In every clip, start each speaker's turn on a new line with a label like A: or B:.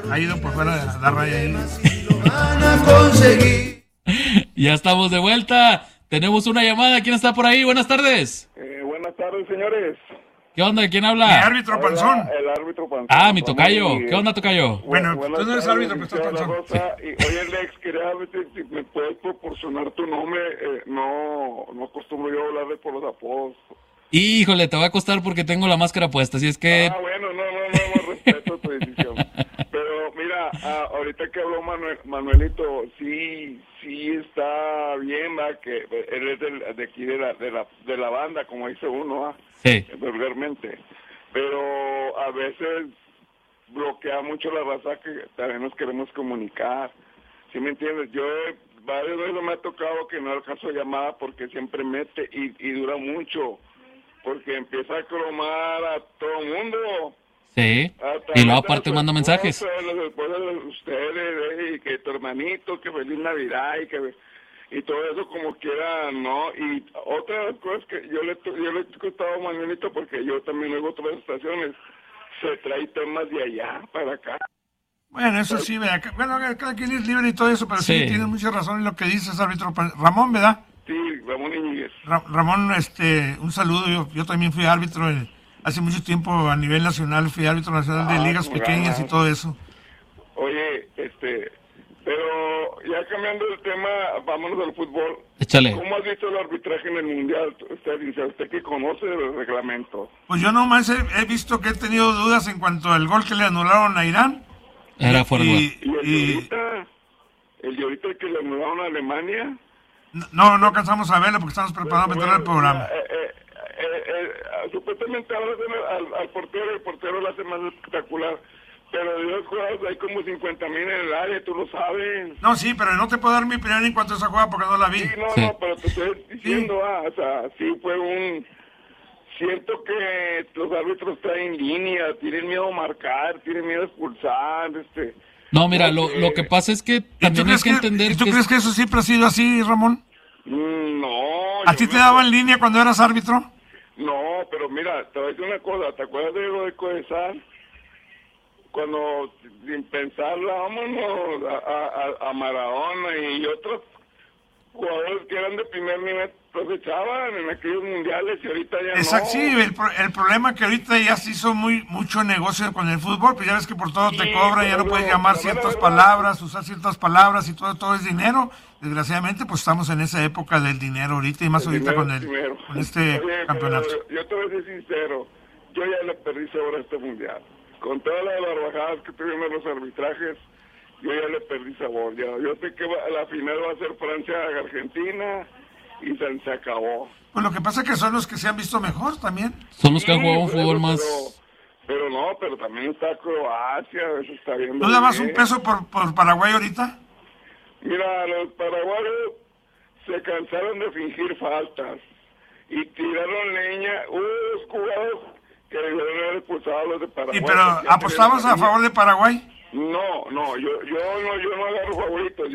A: ha ido por fuera de la raya ahí.
B: Ya estamos de vuelta. Tenemos una llamada. ¿Quién está por ahí? Buenas tardes.
C: Buenas tardes, señores.
B: ¿Qué onda? ¿Quién habla?
A: El árbitro Panzón.
C: El árbitro Panzón.
B: Ah, mi tocayo. ¿Qué onda, tocayo?
A: Bueno, tú no eres árbitro, pero estás Panzón.
C: Oye, Lex, quería ver si me puedes proporcionar tu nombre. No acostumbro yo a hablarle por los apodos.
B: Híjole, te va a costar porque tengo la máscara puesta, así es que...
C: Bueno, no, respeto tu decisión. Pero mira, ahorita que habló Manuelito, sí está bien, ¿va? Que él es de aquí de la banda, como dice uno, ¿va?
B: Sí.
C: Vulgarmente. Pero a veces bloquea mucho la raza que también nos queremos comunicar. ¿Sí me entiendes? Yo varias veces me ha tocado que no alcanzo llamada porque siempre mete y dura mucho. Porque empieza a cromar a todo el mundo.
B: Sí. Y luego aparte manda mensajes.
C: Los esposos de ustedes, y que tu hermanito, que feliz Navidad, y todo eso como quiera, ¿no? Y otra de las cosas que yo le he contado a Manuelito, porque yo también oigo otras estaciones, se trae temas de allá para acá.
A: Bueno, eso sí, ¿verdad? Bueno, cada quien es libre y todo eso, pero sí tienes mucha razón en lo que dices, árbitro Ramón, ¿verdad?
C: Sí, Ramón Iñiguez.
A: Ramón, un saludo. Yo también fui árbitro hace mucho tiempo a nivel nacional, fui árbitro nacional de ligas pequeñas y todo eso.
C: Oye, pero ya cambiando el tema, vámonos al fútbol.
B: Échale.
C: ¿Cómo has visto el arbitraje en el Mundial? Usted que conoce el reglamento.
A: Pues yo nomás he visto que he tenido dudas en cuanto al gol que le anularon a Irán.
B: Era fuera.
C: ¿Y el de ahorita que le anularon a Alemania?
A: No alcanzamos a verlo porque estamos preparados para entrar al programa.
C: Supuestamente ahora al portero, el portero lo hace más espectacular. Pero de dos jugadas hay como 50,000 en el área, tú lo sabes.
A: No, sí, pero no te puedo dar mi opinión en cuanto a esa jugada porque no la vi.
C: Sí, no, pero te estoy diciendo, o sea, sí fue siento que los árbitros traen línea, tienen miedo a marcar, tienen miedo a expulsar,
B: No, mira, lo que pasa es que también hay que entender...
A: ¿Y tú crees que eso siempre ha sido así, Ramón?
C: No.
A: ¿A ti te daban línea cuando eras árbitro?
C: No, pero mira, te voy a decir una cosa, ¿te acuerdas de lo de Coesar? Cuando, sin pensarla, vámonos a Maradona y otros jugadores que eran de primer nivel, los echaban en aquellos mundiales y ahorita ya
A: Exacto,
C: no.
A: Sí, el problema es que ahorita ya se hizo mucho negocio con el fútbol, pues ya ves que por todo te cobran, ya no puedes llamar ciertas palabras, usar ciertas palabras y todo es dinero. Desgraciadamente, pues estamos en esa época del dinero ahorita y más ahorita con este campeonato.
C: Yo te voy a ser sincero, yo ya le perdí sabor a este mundial. Con todas las barbajadas que tuvimos los arbitrajes, yo ya le perdí sabor. Yo sé que la final va a ser Francia-Argentina y se acabó.
A: Pues lo que pasa es que son los que se han visto mejor también.
B: Son los que han jugado un fútbol más...
C: Pero también está Croacia, eso está bien.
A: ¿Tú dabas un peso por Paraguay ahorita?
C: Mira, los paraguayos se cansaron de fingir faltas y tiraron leña. Hubo dos jugados que debieron haber expulsado a los de Paraguay.
A: ¿Y pero apostabas a favor de Paraguay?
C: No, yo no agarro favoritos,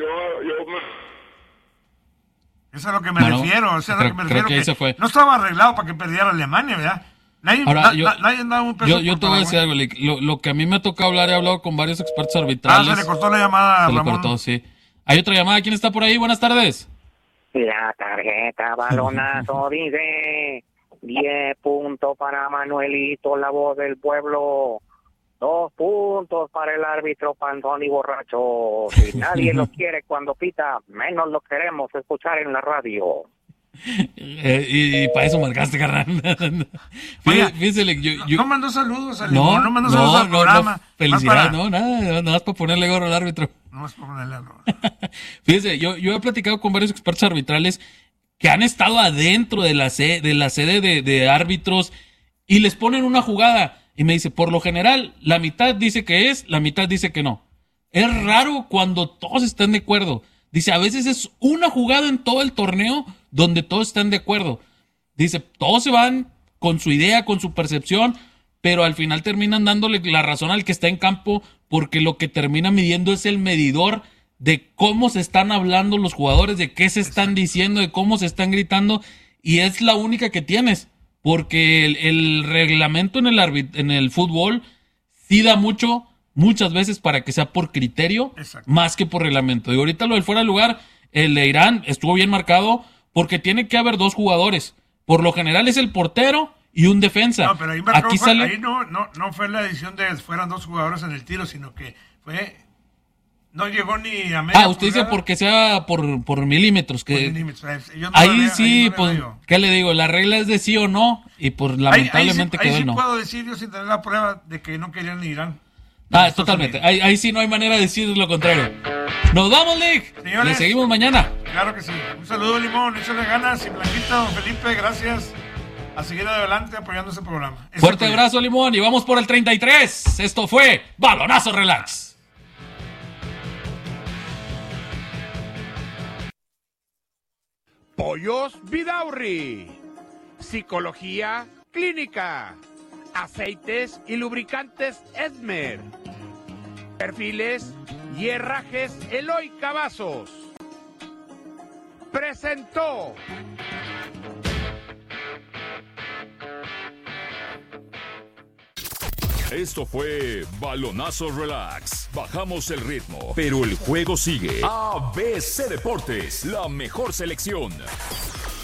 A: Eso es a lo que me refiero,
B: que
A: no estaba arreglado para que perdiera Alemania, ¿verdad? Nadie daba un peso.
B: Yo te voy a decir algo, lo que a mí me ha tocado hablar, he hablado con varios expertos arbitrales.
A: Se le cortó la llamada a Ramón.
B: Se le cortó, sí. Hay otra llamada, ¿quién está por ahí? Buenas tardes.
D: La tarjeta balonazo dice 10 puntos para Manuelito, la voz del pueblo. 2 puntos para el árbitro Panzón y borracho. Si nadie lo quiere cuando pita, menos lo queremos escuchar en la radio.
B: Y para eso marcaste, carnal. Fíjese,
A: no mandó saludos al Limón, no mandó saludos al programa.
B: Felicidades, nada más para ponerle gorro al árbitro.
A: No más para ponerle gorro.
B: Fíjese, yo he platicado con varios expertos arbitrales que han estado adentro de la sede de árbitros y les ponen una jugada. Y me dice, por lo general, la mitad dice que es, la mitad dice que no. Es raro cuando todos están de acuerdo. Dice, a veces es una jugada en todo el torneo donde todos están de acuerdo. Dice, todos se van con su idea, con su percepción, pero al final terminan dándole la razón al que está en campo porque lo que termina midiendo es el medidor de cómo se están hablando los jugadores, de qué se están diciendo, de cómo se están gritando, y es la única que tienes. Porque el reglamento en el fútbol sí da mucho muchas veces para que sea por criterio más que por reglamento. Y ahorita lo del fuera de lugar, el de Irán estuvo bien marcado porque tiene que haber 2 jugadores. Por lo general es el portero y un defensa.
A: No, pero ahí, ahí no fue la decisión de fueran 2 jugadores en el tiro, sino que no llegó ni a media
B: usted dice porque sea por milímetros. Que ahí ¿qué le digo? La regla es de sí o no, y pues lamentablemente quedó el no.
A: Ahí sí puedo decir yo sin tener la prueba de que no querían ni Irán.
B: Totalmente. Ahí sí no hay manera de decir lo contrario. ¡Nos vamos, Lick!
A: Señores,
B: le seguimos mañana.
A: Claro que sí. Un saludo, Limón. Échale ganas. Y Blanquita, don Felipe, gracias. A seguir adelante apoyando este programa.
B: Fuerte abrazo, Limón. Y vamos por el 33. Esto fue Balonazo Relax.
E: Pollos Vidaurri, psicología clínica, aceites y lubricantes Esmer, perfiles y herrajes Eloy Cavazos. Presentó.
F: Esto fue Balonazo Relax. Bajamos el ritmo, pero el juego sigue. ABC Deportes, la mejor selección.